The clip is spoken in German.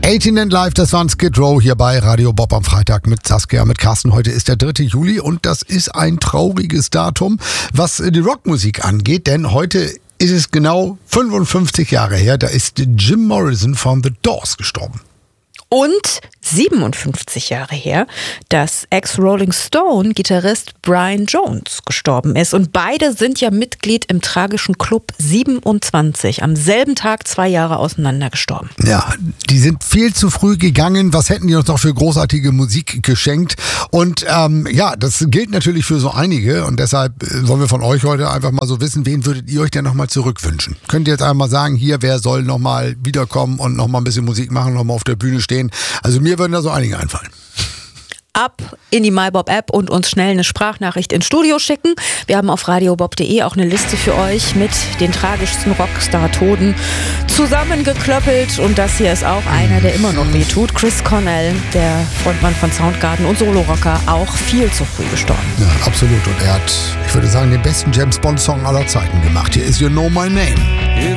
18 and Live, das waren Skid Row hier bei Radio Bob am Freitag mit Saskia, mit Carsten. Heute ist der 3. Juli und das ist ein trauriges Datum, was die Rockmusik angeht, denn heute ist es genau 55 Jahre her, da ist Jim Morrison von The Doors gestorben. Und 57 Jahre her, dass Ex-Rolling Stone-Gitarrist Brian Jones gestorben ist. Und beide sind ja Mitglied im tragischen Club 27. Am selben Tag 2 Jahre auseinander gestorben. Ja, die sind viel zu früh gegangen. Was hätten die uns noch für großartige Musik geschenkt? Und das gilt natürlich für so einige. Und deshalb wollen wir von euch heute einfach mal so wissen, wen würdet ihr euch denn nochmal zurückwünschen? Könnt ihr jetzt einmal sagen, hier, wer soll nochmal wiederkommen und nochmal ein bisschen Musik machen, nochmal auf der Bühne stehen? Also mir würden da so einige einfallen. Ab in die MyBob-App und uns schnell eine Sprachnachricht ins Studio schicken. Wir haben auf radiobob.de auch eine Liste für euch mit den tragischsten Rockstar-Toten zusammengeklöppelt. Und das hier ist auch einer, der immer noch wehtut. Chris Cornell, der Frontmann von Soundgarden und Solo-Rocker, auch viel zu früh gestorben. Ja, absolut. Und er hat, ich würde sagen, den besten James-Bond-Song aller Zeiten gemacht. Hier ist You Know My Name.